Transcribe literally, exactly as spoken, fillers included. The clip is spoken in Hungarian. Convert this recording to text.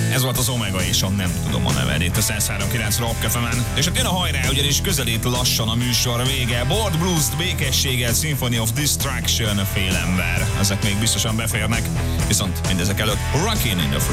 Ez volt az Omega és a nem tudom a neved itt a száz három pont kilenc Rock ef emen. És hát jön a hajrá, ugyanis közelít lassan a műsor vége. Bold Blues, békességgel, Symphony of Distraction, félember. Ezek még biztosan beférnek, viszont mindezek előtt Rockin' in the Free